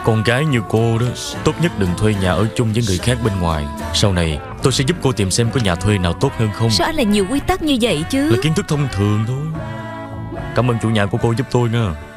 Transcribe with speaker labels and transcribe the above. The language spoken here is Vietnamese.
Speaker 1: Con gái như cô đó, tốt nhất đừng thuê nhà ở chung với người khác bên ngoài. Sau này tôi sẽ giúp cô tìm xem có nhà thuê nào tốt hơn không.
Speaker 2: Sao anh lại nhiều quy tắc như vậy chứ?
Speaker 1: Là kiến thức thông thường thôi. Cảm ơn chủ nhà của cô giúp tôi nha.